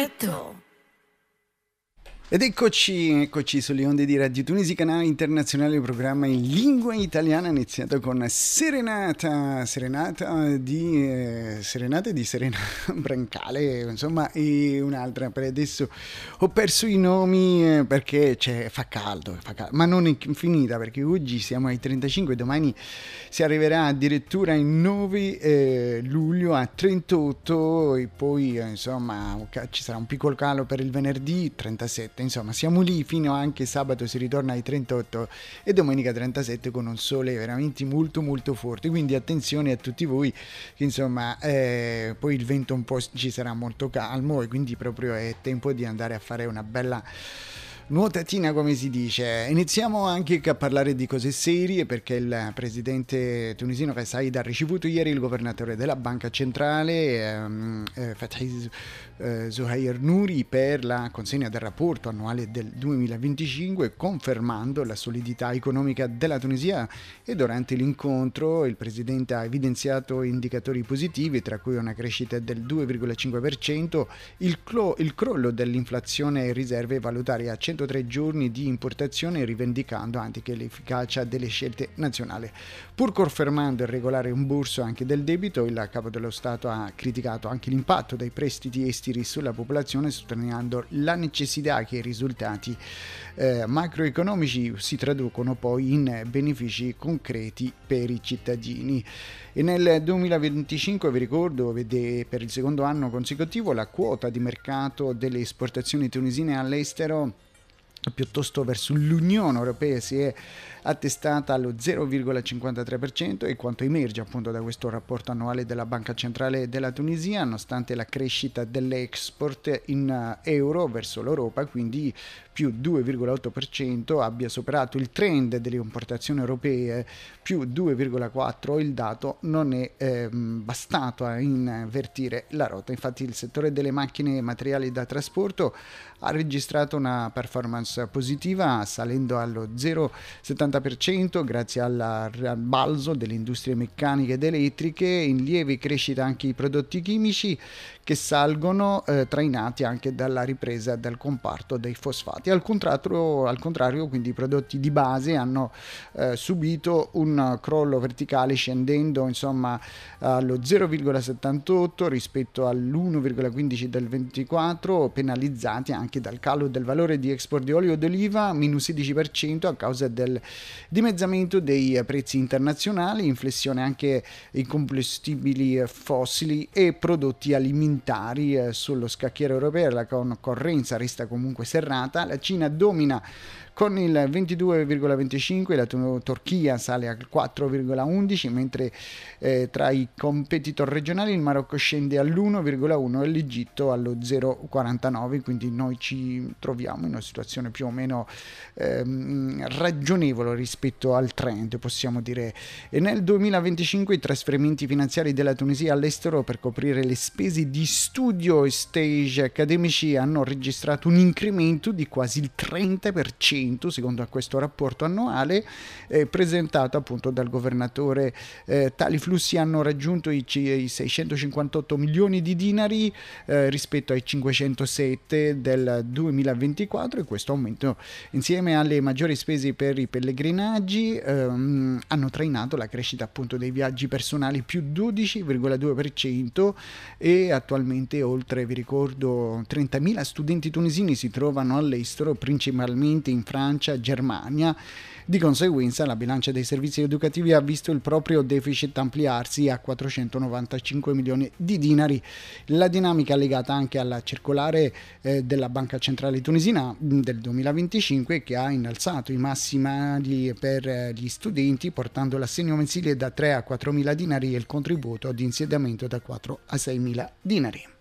Perfetto. Ed eccoci sulle onde di Radio Tunisi, canale internazionale, programma in lingua italiana, iniziato con Serenata di Serena Brancale, insomma, e un'altra. Per adesso ho perso i nomi perché fa caldo, ma non è finita, perché oggi siamo ai 35, domani si arriverà addirittura il 9 luglio a 38 e poi insomma ci sarà un piccolo calo per il venerdì 37. Insomma, siamo lì fino anche sabato si ritorna ai 38 e domenica 37 con un sole veramente molto molto forte, quindi attenzione a tutti voi che insomma poi il vento un po' ci sarà molto calmo e quindi proprio è tempo di andare a fare una bella nuotatina, come si dice. Iniziamo anche a parlare di cose serie, perché il presidente tunisino Kais Saied ha ricevuto ieri il governatore della banca centrale Fathi Zuhair Nouri per la consegna del rapporto annuale del 2025, confermando la solidità economica della Tunisia. E durante l'incontro il presidente ha evidenziato indicatori positivi, tra cui una crescita del 2,5%, il crollo dell'inflazione e riserve valutarie a 103 giorni di importazione, rivendicando anche l'efficacia delle scelte nazionali. Pur confermando il regolare rimborso anche del debito, il capo dello Stato ha criticato anche l'impatto dei prestiti esteri sulla popolazione, sottolineando la necessità che i risultati macroeconomici si traducono poi in benefici concreti per i cittadini. E nel 2025, vi ricordo, vede per il secondo anno consecutivo la quota di mercato delle esportazioni tunisine all'estero piuttosto verso l'Unione Europea si è attestata allo 0,53%, e quanto emerge appunto da questo rapporto annuale della Banca Centrale della Tunisia, nonostante la crescita dell'export in euro verso l'Europa, quindi più 2,8%, abbia superato il trend delle importazioni europee più 2,4%, il dato non è bastato a invertire la rotta. Infatti il settore delle macchine e materiali da trasporto ha registrato una performance positiva, salendo allo 0,70% grazie al balzo delle industrie meccaniche ed elettriche, in lieve crescita anche i prodotti chimici che salgono, trainati anche dalla ripresa del comparto dei fosfati. Al contrario, quindi i prodotti di base hanno subito un crollo verticale, scendendo insomma allo 0,78 rispetto all'1,15 del 24, penalizzati anche dal calo del valore di export di olio d'oliva, minus 16% a causa del dimezzamento dei prezzi internazionali, inflessione anche i combustibili fossili e prodotti alimentari. Sullo scacchiere europeo la concorrenza resta comunque serrata, la Cina domina con il 22,25%, la Turchia sale al 4,11%, mentre tra i competitor regionali il Marocco scende all'1,1% e l'Egitto allo 0,49%, quindi noi ci troviamo in una situazione più o meno ragionevole rispetto al trend, possiamo dire. E nel 2025 i trasferimenti finanziari della Tunisia all'estero per coprire le spese di studio e stage accademici hanno registrato un incremento di quasi il 30%, secondo questo rapporto annuale presentato appunto dal governatore. Tali flussi hanno raggiunto i 658 milioni di dinari rispetto ai 507 del 2024, e questo aumento, insieme alle maggiori spese per i pellegrinaggi, hanno trainato la crescita appunto dei viaggi personali più 12,2%, e attualmente oltre, vi ricordo, 30.000 studenti tunisini si trovano all'estero, principalmente in Francia, Germania. Di conseguenza la bilancia dei servizi educativi ha visto il proprio deficit ampliarsi a 495 milioni di dinari. La dinamica è legata anche alla circolare della Banca Centrale Tunisina del 2025, che ha innalzato i massimali per gli studenti, portando l'assegno mensile da 3 a 4 mila dinari e il contributo di insediamento da 4 a 6 mila dinari.